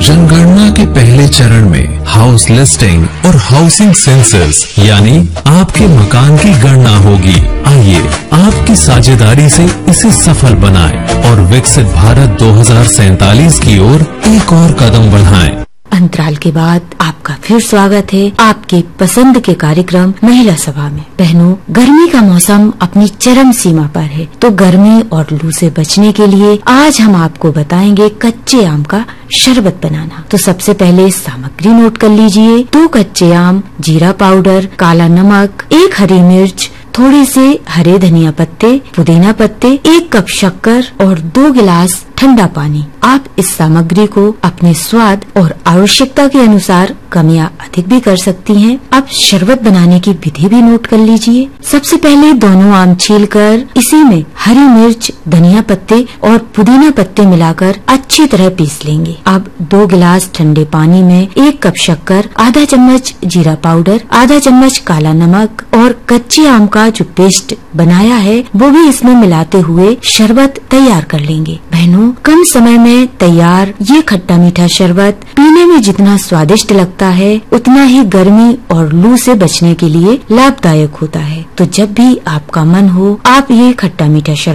जनगणना के पहले चरण में हाउस लिस्टिंग और हाउसिंग सेंसस यानी आपके मकान की गणना होगी। आइए आपकी साझेदारी से इसे सफल बनाएं और विकसित भारत 2047 की ओर एक और कदम बढ़ाएं। अंतराल के बाद आपका फिर स्वागत है आपके पसंद के कार्यक्रम महिला सभा में। बहनों, गर्मी का मौसम अपनी चरम सीमा पर है, तो गर्मी और लू से बचने के लिए आज हम आपको बताएंगे कच्चे आम का शरबत बनाना। तो सबसे पहले सामग्री नोट कर लीजिए। 2 कच्चे आम, जीरा पाउडर, काला नमक, 1 हरी मिर्च, थोड़े से हरे धनिया पत्ते, पुदीना पत्ते, 1 कप शक्कर और 2 गिलास ठंडा पानी। आप इस सामग्री को अपने स्वाद और आवश्यकता के अनुसार कम या अधिक भी कर सकती हैं। अब शरबत बनाने की विधि भी नोट कर लीजिए। सबसे पहले दोनों आम छीलकर इसी में हरी मिर्च, धनिया पत्ते और पुदीना पत्ते मिलाकर अच्छी तरह पीस लेंगे। अब 2 गिलास ठंडे पानी में 1 कप शक्कर, आधा चम्मच जीरा पाउडर, आधा चम्मच काला नमक और कच्चे आम का जो पेस्ट बनाया है वो भी इसमें मिलाते हुए शरबत तैयार कर लेंगे। बहनों, कम समय में तैयार ये खट्टा मीठा शरबत पीने में जितना स्वादिष्ट लगता है उतना ही गर्मी और लू से बचने के लिए लाभदायक होता है। तो जब भी आपका मन हो आप ये खट्टा मीठा शरबत